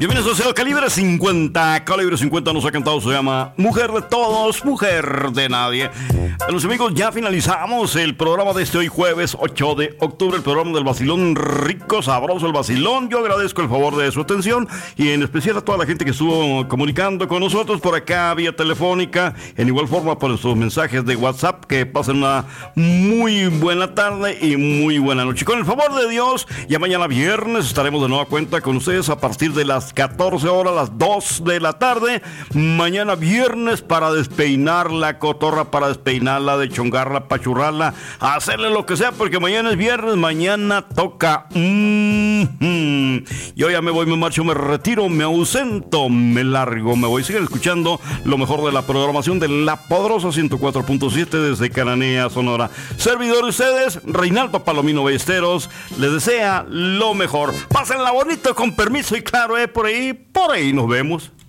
Bienvenidos a Calibre 50. Calibre 50 nos ha cantado, se llama Mujer de Todos, Mujer de Nadie. Los amigos, ya finalizamos el programa de este hoy jueves 8 de octubre, el programa del vacilón rico, sabroso, el vacilón. Yo agradezco el favor de su atención y en especial a toda la gente que estuvo comunicando con nosotros por acá vía telefónica, en igual forma por sus mensajes de WhatsApp. Que pasen una muy buena tarde y muy buena noche. Con el favor de Dios, ya mañana viernes estaremos de nueva cuenta con ustedes a partir de las 14 horas, las 2 de la tarde. Mañana viernes para despeinar la cotorra, para despeinarla, dechongarla, pachurrarla, hacerle lo que sea, porque mañana es viernes, mañana toca. Yo ya me voy, me marcho, me retiro, me ausento, me largo, me voy. Siguen escuchando lo mejor de la programación de La Poderosa 104.7 desde Cananea, Sonora. Servidor de ustedes, Reinaldo Palomino Ballesteros, les desea lo mejor. Pásenla bonito, con permiso, y claro, por ahí nos vemos.